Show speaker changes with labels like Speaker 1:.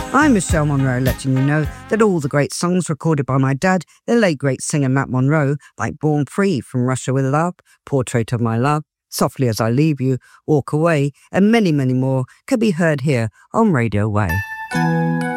Speaker 1: I'm Michelle Monroe, letting you know that all the great songs recorded by my dad, the late great singer Matt Monroe, like Born Free, From Russia with Love, Portrait of My Love, Softly as I Leave You, Walk Away, and many, many more, can be heard here on Radio Way.